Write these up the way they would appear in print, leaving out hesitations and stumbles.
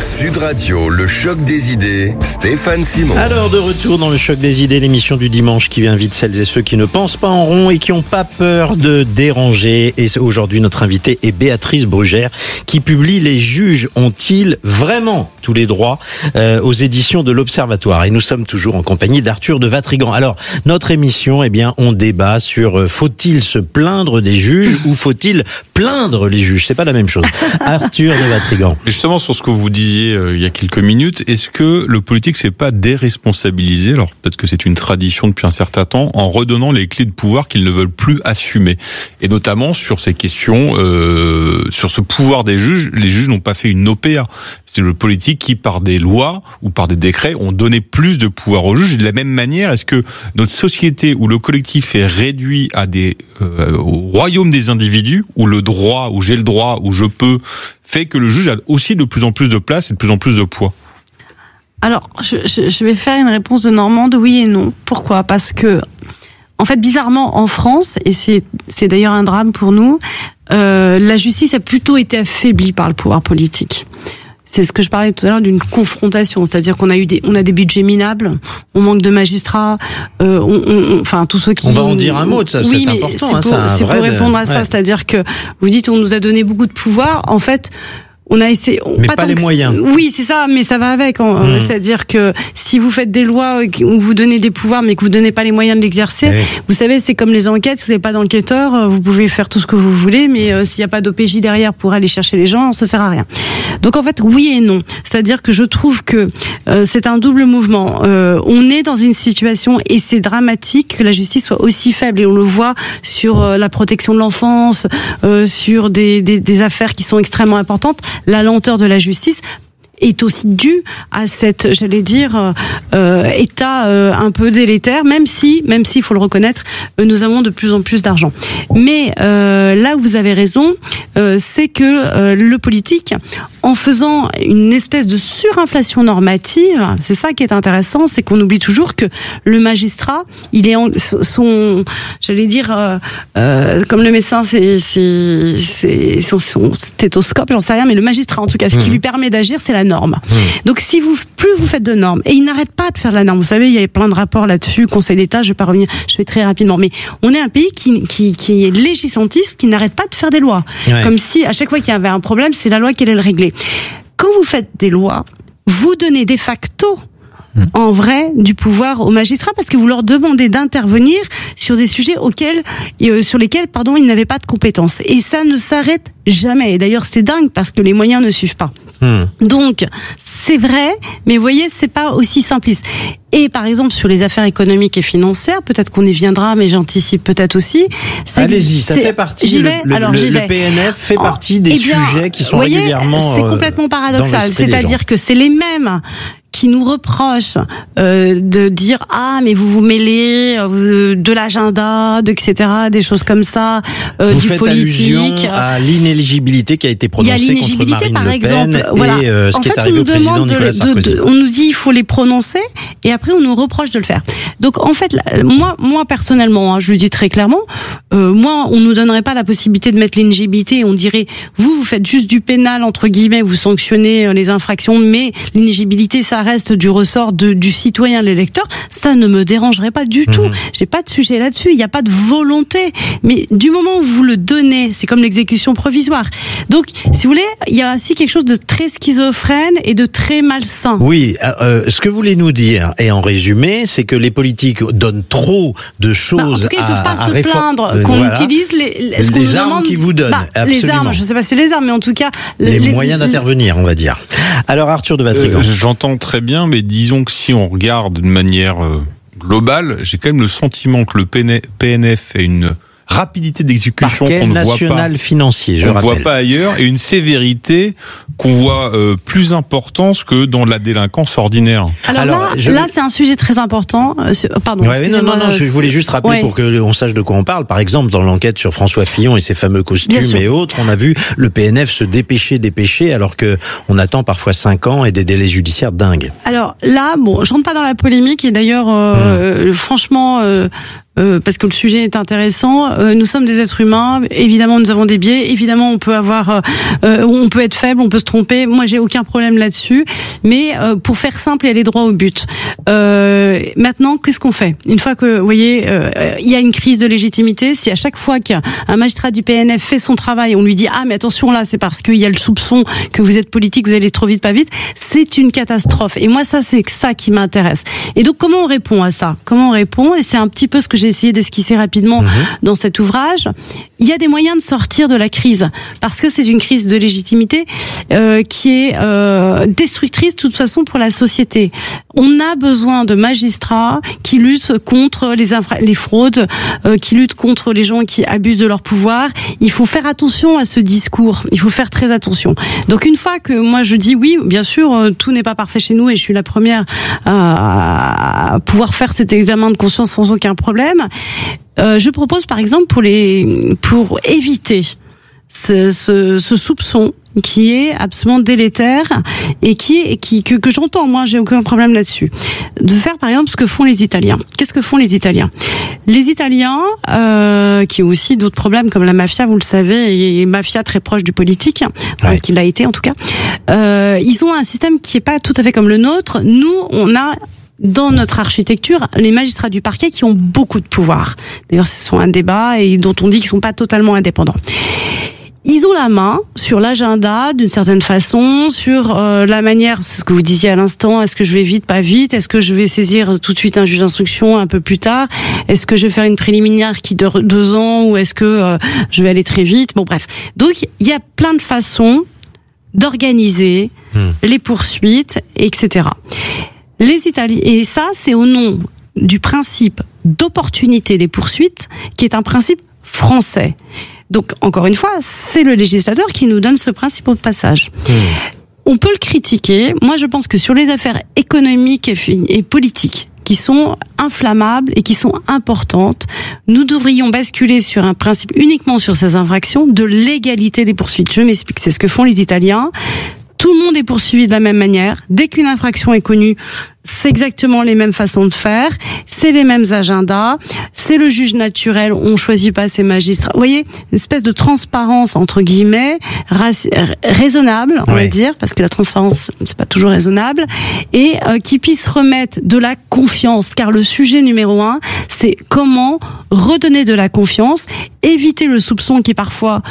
Sud Radio, le choc des idées, Stéphane Simon. Alors, de retour dans le choc des idées, l'émission du dimanche qui invite celles et ceux qui ne pensent pas en rond et qui n'ont pas peur de déranger. Et aujourd'hui, notre invitée est Béatrice Brugère, qui publie Les juges ont-ils vraiment tous les droits aux éditions de l'Observatoire. Et nous sommes toujours en compagnie d'Arthur de Vatrigan. Alors, notre émission, on débat sur faut-il se plaindre des juges ou faut-il plaindre les juges? C'est pas la même chose. Arthur de Vatrigan. Mais justement, sur ce que vous disiez il y a quelques minutes, est-ce que le politique s'est pas déresponsabilisé, alors peut-être que c'est une tradition depuis un certain temps, en redonnant les clés de pouvoir qu'ils ne veulent plus assumer? Et notamment sur ces questions, sur ce pouvoir des juges, les juges n'ont pas fait une OPA. C'est le politique qui, par des lois ou par des décrets, ont donné plus de pouvoir aux juges. Et de la même manière, est-ce que notre société où le collectif est réduit à au royaume des individus, où le droit, où j'ai le droit, où je peux, fait que le juge a aussi de plus en plus de place et de plus en plus de poids? Alors, je vais faire une réponse de Normande, oui et non. Pourquoi ? Parce que, en fait, bizarrement, en France, et c'est d'ailleurs un drame pour nous, la justice a plutôt été affaiblie par le pouvoir politique. C'est ce que je parlais tout à l'heure d'une confrontation, c'est-à-dire qu'on a des budgets minables, on manque de magistrats, enfin tous ceux qui. On va en dire un mot de ça, oui, c'est important. C'est pour répondre à ça, ouais. C'est-à-dire que vous dites on nous a donné beaucoup de pouvoir, en fait. On a essayé, mais pas les moyens. Oui, c'est ça, mais ça va avec. C'est-à-dire que si vous faites des lois où vous donnez des pouvoirs, mais que vous donnez pas les moyens de l'exercer, vous savez, c'est comme les enquêtes. Si vous n'avez pas d'enquêteur, vous pouvez faire tout ce que vous voulez, mais s'il n'y a pas d'OPJ derrière pour aller chercher les gens, ça sert à rien. Donc en fait, oui et non. C'est-à-dire que je trouve que c'est un double mouvement. On est dans une situation, et c'est dramatique que la justice soit aussi faible, et on le voit sur la protection de l'enfance, sur des affaires qui sont extrêmement importantes. La lenteur de la justice est aussi due à cette, j'allais dire, état un peu délétère, même si, il faut le reconnaître, nous avons de plus en plus d'argent. Mais là où vous avez raison, c'est que le politique, en faisant une espèce de surinflation normative, c'est ça qui est intéressant, c'est qu'on oublie toujours que le magistrat, il est j'allais dire, comme le médecin, c'est son stéthoscope, j'en sais rien, mais le magistrat, en tout cas, ce qui lui permet d'agir, c'est la norme. Donc, plus vous faites de normes, et il n'arrête pas de faire de la norme. Vous savez, il y a plein de rapports là-dessus, Conseil d'État, je vais pas revenir, je vais très rapidement, mais on est un pays qui est législantiste, qui n'arrête pas de faire des lois. Ouais. Comme si, à chaque fois qu'il y avait un problème, c'est la loi qui allait le régler. Quand vous faites des lois, vous donnez de facto en vrai du pouvoir aux magistrats, parce que vous leur demandez d'intervenir sur des sujets sur lesquels ils n'avaient pas de compétences. Et ça ne s'arrête jamais. Et d'ailleurs, c'est dingue parce que les moyens ne suivent pas. Donc, c'est vrai, mais vous voyez, c'est pas aussi simpliste. Et par exemple, sur les affaires économiques et financières, peut-être qu'on y viendra, mais j'anticipe peut-être aussi. Allez-y, ça fait partie. Le PNF fait partie des sujets qui sont régulièrement. C'est complètement paradoxal. C'est-à-dire que c'est les mêmes qui nous reprochent de dire mais vous mêlez de l'agenda, etc., des choses comme ça, vous du faites politique. Allusion à l'inéligibilité qui a été prononcée contre Marine par Le Pen exemple, et ce qui est arrivé au président Nicolas Sarkozy. On nous dit il faut les prononcer et après on nous reproche de le faire. Donc en fait, moi personnellement, je le dis très clairement, moi on nous donnerait pas la possibilité de mettre l'inéligibilité et on dirait vous faites juste du pénal entre guillemets, vous sanctionnez les infractions, mais l'inéligibilité ça reste du ressort du citoyen, l'électeur, ça ne me dérangerait pas du tout. J'ai pas de sujet là-dessus, il n'y a pas de volonté. Mais du moment où vous le donnez, c'est comme l'exécution provisoire. Donc, si vous voulez, il y a aussi quelque chose de très schizophrène et de très malsain. Oui, ce que vous voulez nous dire, et en résumé, c'est que les politiques donnent trop de choses à en tout cas, ils peuvent pas se plaindre qu'on utilise les armes qu'ils vous donnent. Les armes, je sais pas si c'est les armes, mais en tout cas... Les moyens d'intervenir, on va dire. Alors, Arthur de Vatrigan. J'entends très bien, mais disons que si on regarde de manière globale, j'ai quand même le sentiment que le PNF est une rapidité d'exécution qu'on ne voit pas, financier, on ne voit pas ailleurs, et une sévérité qu'on voit plus importante que dans la délinquance ordinaire. Alors là, c'est un sujet très important. Pardon. Non, je voulais juste rappeler pour que on sache de quoi on parle. Par exemple, dans l'enquête sur François Fillon et ses fameux costumes et autres, on a vu le PNF se dépêcher, alors que on attend parfois 5 ans et des délais judiciaires dingues. Alors là, je rentre pas dans la polémique, et d'ailleurs, franchement, parce que le sujet est intéressant. Nous sommes des êtres humains. Évidemment, nous avons des biais. Évidemment, on peut être faible, on peut se tromper. Moi, j'ai aucun problème là-dessus. Mais pour faire simple et aller droit au but. Maintenant, qu'est-ce qu'on fait ? Une fois que, vous voyez, il y a une crise de légitimité. Si à chaque fois qu'un magistrat du PNF fait son travail, on lui dit mais attention là, c'est parce qu'il y a le soupçon que vous êtes politique, vous allez trop vite, pas vite. C'est une catastrophe. Et moi, c'est ça qui m'intéresse. Et donc, comment on répond à ça ? Et c'est un petit peu ce que j'ai essayé d'esquisser rapidement dans cet ouvrage. Il y a des moyens de sortir de la crise, parce que c'est une crise de légitimité qui est destructrice de toute façon pour la société. On a besoin de magistrats qui luttent contre les fraudes, qui luttent contre les gens qui abusent de leur pouvoir. Il faut faire attention à ce discours. Il faut faire très attention. Donc une fois que moi je dis oui, bien sûr, tout n'est pas parfait chez nous et je suis la première à pouvoir faire cet examen de conscience sans aucun problème. Je propose par exemple pour éviter ce soupçon qui est absolument délétère et que j'entends, moi j'ai aucun problème là-dessus, de faire par exemple ce que font les Italiens. Qu'est-ce que font les Italiens ? Les Italiens, qui ont aussi d'autres problèmes comme la mafia, vous le savez, et mafia très proche du politique, qui l'a été en tout cas, ils ont un système qui est pas tout à fait comme le nôtre. Nous, on a dans notre architecture, les magistrats du parquet qui ont beaucoup de pouvoir. D'ailleurs, ce sont un débat et dont on dit qu'ils sont pas totalement indépendants. Ils ont la main sur l'agenda d'une certaine façon, sur la manière, c'est ce que vous disiez à l'instant, est-ce que je vais vite, pas vite, est-ce que je vais saisir tout de suite un juge d'instruction un peu plus tard, est-ce que je vais faire une préliminaire qui dure 2 ans ou est-ce que je vais aller très vite, bon bref. Donc il y a plein de façons d'organiser les poursuites, etc. Les Italiens, et ça c'est au nom du principe d'opportunité des poursuites, qui est un principe français. Donc, encore une fois, c'est le législateur qui nous donne ce principe au passage. On peut le critiquer. Moi, je pense que sur les affaires économiques et politiques, qui sont inflammables et qui sont importantes, nous devrions basculer sur un principe uniquement sur ces infractions de légalité des poursuites. Je m'explique, c'est ce que font les Italiens. Tout le monde est poursuivi de la même manière. Dès qu'une infraction est connue, c'est exactement les mêmes façons de faire, c'est les mêmes agendas, c'est le juge naturel, on choisit pas ses magistrats. Vous voyez, une espèce de transparence entre guillemets raisonnable, on va dire, parce que la transparence c'est pas toujours raisonnable, et qui puisse remettre de la confiance, car le sujet numéro 1, c'est comment redonner de la confiance, éviter le soupçon qui est parfois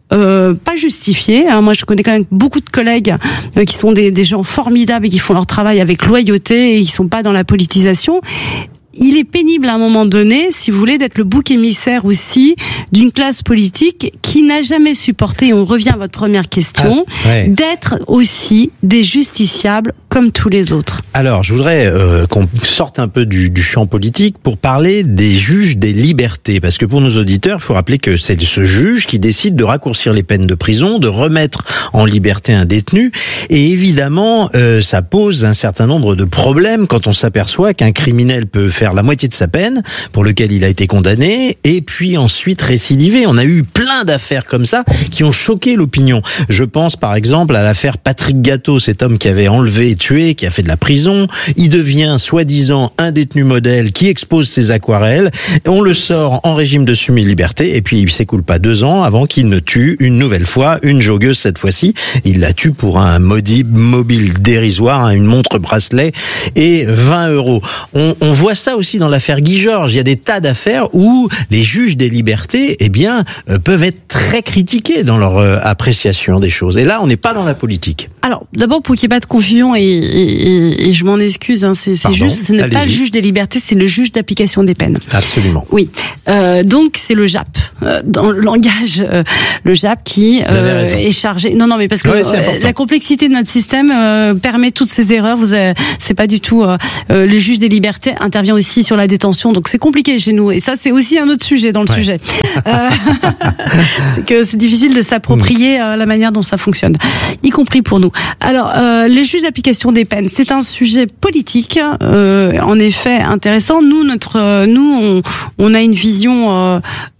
pas justifié. Moi, je connais quand même beaucoup de collègues qui sont des gens formidables et qui font leur travail avec loyauté et qui sont pas dans la politisation. Il est pénible à un moment donné, si vous voulez, d'être le bouc émissaire aussi d'une classe politique qui n'a jamais supporté, et on revient à votre première question, d'être aussi des justiciables comme tous les autres. Alors, je voudrais qu'on sorte un peu du champ politique pour parler des juges des libertés, parce que pour nos auditeurs, il faut rappeler que c'est ce juge qui décide de raccourcir les peines de prison, de remettre en liberté un détenu, et évidemment, ça pose un certain nombre de problèmes quand on s'aperçoit qu'un criminel peut faire la moitié de sa peine pour lequel il a été condamné et puis ensuite récidiver. On a eu plein d'affaires comme ça qui ont choqué l'opinion. Je pense par exemple à l'affaire Patrick Gateau, cet homme qui avait enlevé et tué, qui a fait de la prison. Il devient soi-disant un détenu modèle qui expose ses aquarelles. On le sort en régime de semi-liberté et puis il s'écoule pas 2 ans avant qu'il ne tue une nouvelle fois une joggeuse cette fois-ci. Il la tue pour un mobile dérisoire, une montre bracelet et 20 €. On voit ça aussi dans l'affaire Guy Georges. Il y a des tas d'affaires où les juges des libertés, peuvent être très critiqués dans leur appréciation des choses. Et là, on n'est pas dans la politique. Alors, d'abord, pour qu'il n'y ait pas de confusion, et je m'en excuse, c'est juste, ce n'est pas le juge des libertés, c'est le juge d'application des peines. Absolument. Oui. Donc, c'est le JAP. Dans le langage, le JAP qui est chargé. Non, mais parce que la complexité de notre système permet toutes ces erreurs. C'est pas du tout. Le juge des libertés intervient aussi sur la détention, donc c'est compliqué chez nous. Et ça, c'est aussi un autre sujet dans le sujet. C'est que c'est difficile de s'approprier la manière dont ça fonctionne, y compris pour nous. Alors, les juges d'application des peines, c'est un sujet politique, en effet intéressant. Nous, on a une vision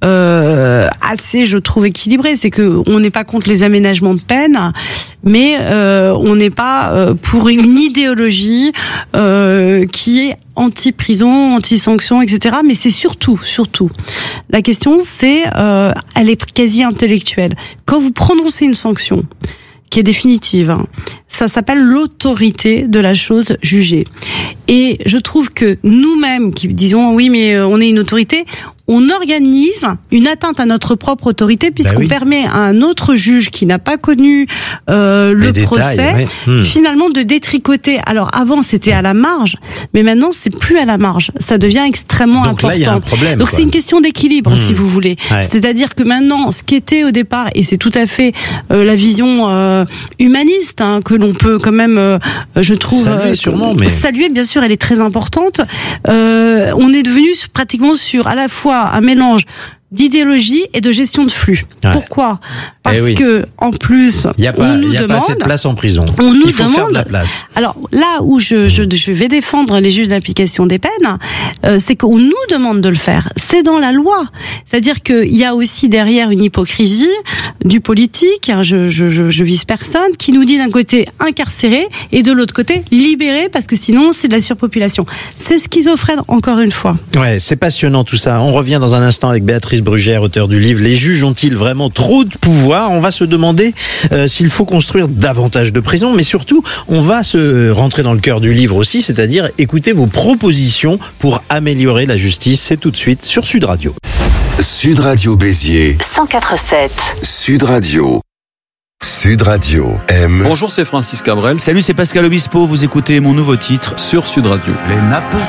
assez, je trouve, équilibrée. C'est que on n'est pas contre les aménagements de peine, mais on n'est pas pour une idéologie qui est anti-prison, anti-sanction, etc. Mais c'est surtout, la question, c'est, elle est quasi intellectuelle. Quand vous prononcez une sanction qui est définitive, ça s'appelle l'autorité de la chose jugée. Et je trouve que nous-mêmes, qui disons oui, mais on est une autorité, on organise une atteinte à notre propre autorité puisqu'on permet à un autre juge qui n'a pas connu le procès, finalement de détricoter. Alors avant c'était à la marge, mais maintenant c'est plus à la marge. Ça devient extrêmement important. Là, il y a un problème, donc c'est une question d'équilibre, si vous voulez. Ouais. C'est-à-dire que maintenant, ce qui était au départ, et c'est tout à fait la vision humaniste que l'on peut quand même, je trouve, saluer, bien sûr, elle est très importante. On est devenu pratiquement sur à la fois un mélange d'idéologie et de gestion de flux. Ouais. Pourquoi ? Parce que en plus, il y a pas assez de place en prison. Il faut faire de la place. Alors là où je vais défendre les juges d'application des peines, c'est qu'on nous demande de le faire. C'est dans la loi. C'est-à-dire qu'il y a aussi derrière une hypocrisie du politique. Je vise personne qui nous dit d'un côté incarcéré et de l'autre côté libéré parce que sinon c'est de la surpopulation. C'est schizophrène encore une fois. Ouais, c'est passionnant tout ça. On revient dans un instant avec Béatrice Brugère, auteur du livre « Les juges ont-ils vraiment trop de pouvoir ?» On va se demander s'il faut construire davantage de prisons, mais surtout, on va se rentrer dans le cœur du livre aussi, c'est-à-dire écouter vos propositions pour améliorer la justice. C'est tout de suite sur Sud Radio. Sud Radio Béziers 104.7. Sud Radio. Sud Radio aime. Bonjour, c'est Francis Cabrel. Salut, c'est Pascal Obispo. Vous écoutez mon nouveau titre sur Sud Radio. Les nappes